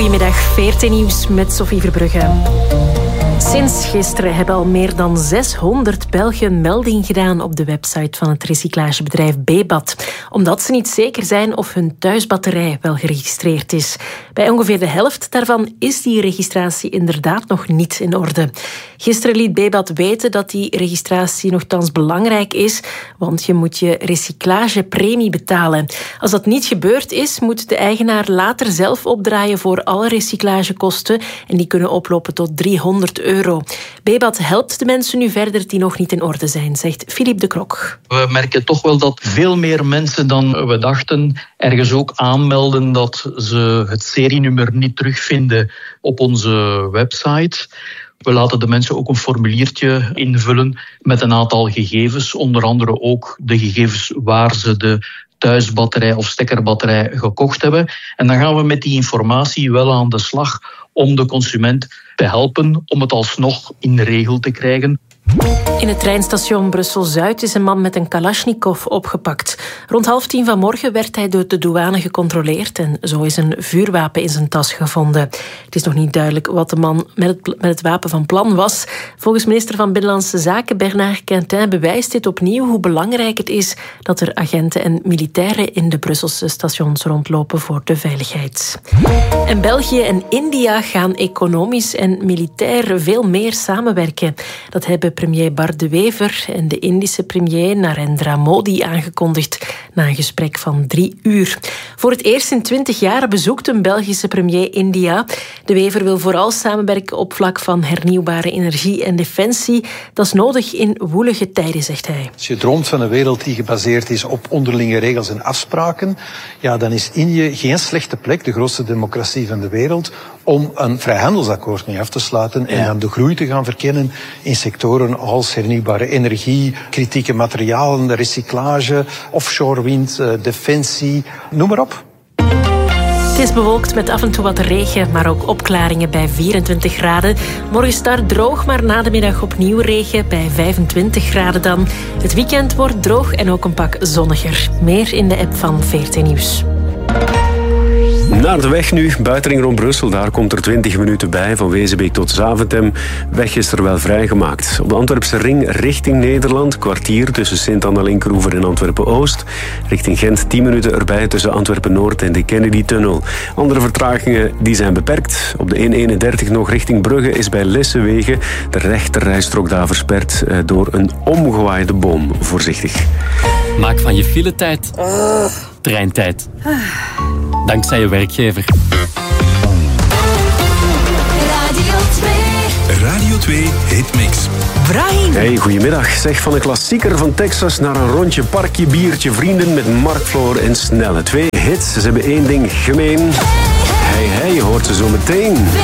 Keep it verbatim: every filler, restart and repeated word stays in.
Goedemiddag, V R T Nieuws met Sophie Verbrugge. Sinds gisteren hebben al meer dan zeshonderd Belgen melding gedaan op de website van het recyclagebedrijf Bebat, omdat ze niet zeker zijn of hun thuisbatterij wel geregistreerd is. Bij ongeveer de helft daarvan is die registratie inderdaad nog niet in orde. Gisteren liet Bebat weten dat die registratie nogthans belangrijk is, want je moet je recyclagepremie betalen. Als dat niet gebeurd is, moet de eigenaar later zelf opdraaien voor alle recyclagekosten en die kunnen oplopen tot driehonderd euro. Bebat helpt de mensen nu verder die nog niet in orde zijn, zegt Philippe de Krok. We merken toch wel dat veel meer mensen dan we dachten ergens ook aanmelden dat ze het serienummer niet terugvinden op onze website. We laten de mensen ook een formuliertje invullen met een aantal gegevens, onder andere ook de gegevens waar ze de thuisbatterij of stekkerbatterij gekocht hebben. En dan gaan we met die informatie wel aan de slag om de consument te helpen om het alsnog in de regel te krijgen. In het treinstation Brussel-Zuid is een man met een Kalashnikov opgepakt. Rond half tien vanmorgen werd hij door de douane gecontroleerd en zo is een vuurwapen in zijn tas gevonden. Het is nog niet duidelijk wat de man met het, met het wapen van plan was. Volgens minister van Binnenlandse Zaken Bernard Quintin bewijst dit opnieuw hoe belangrijk het is dat er agenten en militairen in de Brusselse stations rondlopen voor de veiligheid. En België en India gaan economisch en militair veel meer samenwerken. Dat hebben premier Bart De Wever en de Indische premier Narendra Modi aangekondigd na een gesprek van drie uur. Voor het eerst in twintig jaar bezoekt een Belgische premier India. De Wever wil vooral samenwerken op vlak van hernieuwbare energie en defensie. Dat is nodig in woelige tijden, zegt hij. Als je droomt van een wereld die gebaseerd is op onderlinge regels en afspraken, ja, dan is Indië geen slechte plek, de grootste democratie van de wereld, om een vrijhandelsakkoord mee af te sluiten en dan de groei te gaan verkennen in sectoren als hernieuwbare energie, kritieke materialen, de recyclage, offshore wind, defensie, noem maar op. Het is bewolkt met af en toe wat regen, maar ook opklaringen bij vierentwintig graden. Morgen start droog, maar na de middag opnieuw regen bij vijfentwintig graden dan. Het weekend wordt droog en ook een pak zonniger. Meer in de app van V R T Nieuws. Naar de weg nu, buitenring rond Brussel. Daar komt er twintig minuten bij. Van Wezenbeek tot Zaventem. Weg is er wel vrijgemaakt. Op de Antwerpse ring richting Nederland. Kwartier tussen Sint-Anna-Linkeroever en Antwerpen-Oost. Richting Gent tien minuten erbij tussen Antwerpen-Noord en de Kennedy-tunnel. Andere vertragingen die zijn beperkt. Op de N eenendertig nog richting Brugge is bij Lessewegen de rechterrijstrook daar versperd door een omgewaaide boom. Voorzichtig. Maak van je filetijd treintijd. Dankzij je werkgever. Radio twee. Radio twee Hitmix. Brahim. Hey, goedemiddag. Zeg, van een klassieker van Texas naar een rondje parkje, biertje, vrienden met Mark Floor en Snelle. Twee hits, ze hebben één ding gemeen. Hey, hey, hoort ze zo meteen.